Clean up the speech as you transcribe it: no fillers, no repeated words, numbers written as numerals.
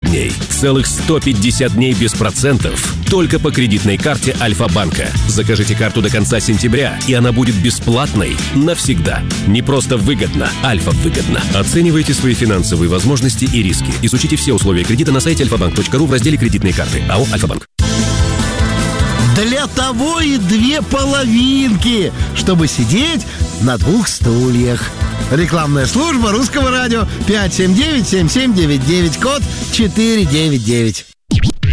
дней. Целых 150 дней без процентов. Только по кредитной карте Альфа-банка. Закажите карту до конца сентября, и она будет бесплатной навсегда. Не просто выгодно, Альфа-выгодно. Оценивайте свои финансовые возможности и риски. Изучите все условия кредита на сайте alfabank.ru в разделе «Кредитные карты». АО «Альфа-банк». Для того и две половинки, чтобы сидеть на двух стульях. Рекламная служба Русского радио 579-7799, код 499.